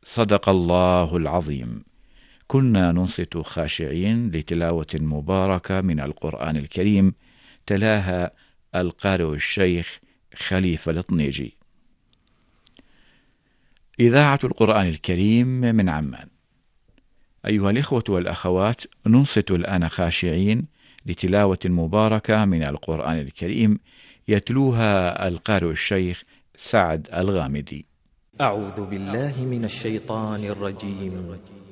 صدق الله العظيم. كنا ننصت خاشعين لتلاوة مباركة من القرآن الكريم، تلاها القارئ الشيخ خليفة الطنيجي. إذاعة القرآن الكريم من عمان. أيها الإخوة والأخوات، ننصت الآن خاشعين لتلاوة مباركة من القرآن الكريم يتلوها القارئ الشيخ سعد الغامدي. أعوذ بالله من الشيطان الرجيم.